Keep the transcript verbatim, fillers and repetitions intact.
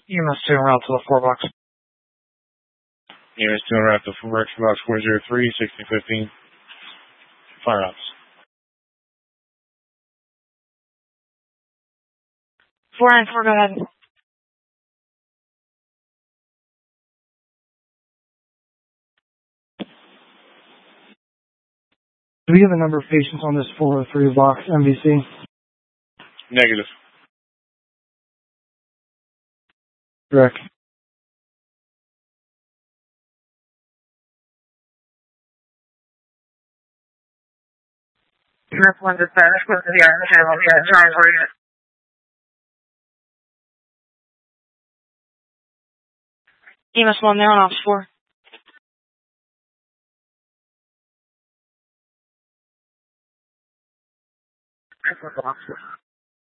E M S two en route to the four box. E M S two en route to four box four zero three, sixteen fifteen. Fire ops. four nine four, go ahead. Do we have a number of patients on this four oh three box M V C? Negative. Correct. E M S one to Spanish, go to the island, the channel, yeah, Giants, where you at? E M S one there on Ops four.